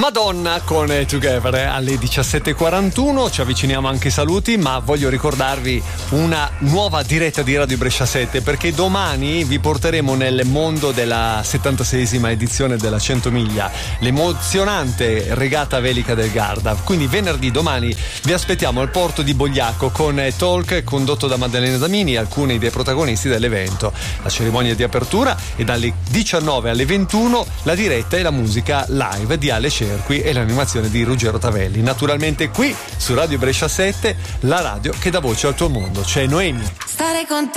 Madonna con Together alle 17.41. Ci avviciniamo anche ai saluti, ma voglio ricordarvi una nuova diretta di Radio Brescia 7, perché domani vi porteremo nel mondo della 76esima edizione della 100 miglia, l'emozionante regata velica del Garda. Quindi venerdì, domani, vi aspettiamo al porto di Bogliacco con Talk condotto da Maddalena Damini, alcuni dei protagonisti dell'evento. La cerimonia di apertura e dalle 19 alle 21 la diretta e la musica live di Ale Cerqui e l'animazione di Ruggero Tavelli. Naturalmente qui su Radio Brescia 7, la radio che dà voce al tuo mondo. C'è Noemi. Stare con te